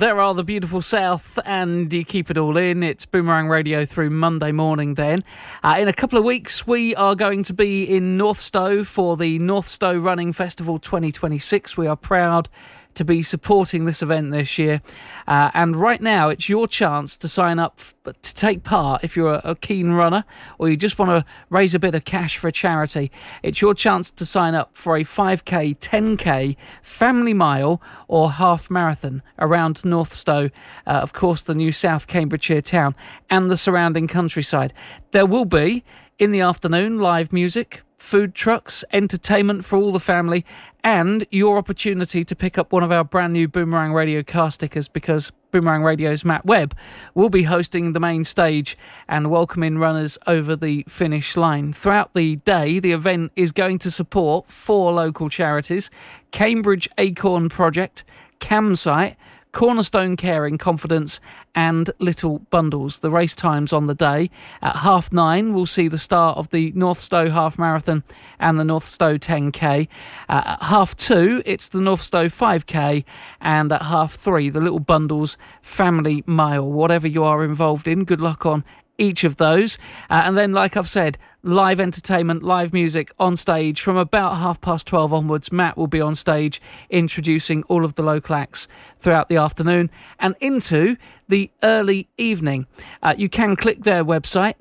There are the beautiful South, and you keep it all in. It's Boomerang Radio through Monday morning then. In a couple of weeks, we are going to be in Northstowe for the Northstowe Running Festival 2026. We are proud to be supporting this event this year. And right now, it's your chance to sign up to take part if you're a keen runner or you just want to raise a bit of cash for a charity. It's your chance to sign up for a 5K, 10K, family mile or half marathon around Northstowe, of course, the new South Cambridgeshire town and the surrounding countryside. There will be, in the afternoon, live music, food trucks, entertainment for all the family, and your opportunity to pick up one of our brand new Boomerang Radio car stickers, because Boomerang Radio's Matt Webb will be hosting the main stage and welcoming runners over the finish line. Throughout the day, the event is going to support 4 local charities: Cambridge Acorn Project, Campsite, Cornerstone Caring Confidence and Little Bundles. The race times on the day: at 9:30 we'll see the start of the Northstowe Half Marathon and the Northstowe 10K. At 2:30 it's the Northstowe 5K, and at 3:30 the Little Bundles Family Mile. Whatever you are involved in, good luck on each of those. And then, like I've said, live entertainment, live music on stage from about 12:30 onwards. Matt will be on stage introducing all of the local acts throughout the afternoon and into the early evening. You can click their website,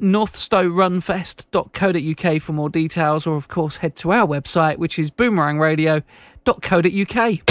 northstowerunfest.co.uk, for more details, or of course head to our website, which is boomerangradio.co.uk.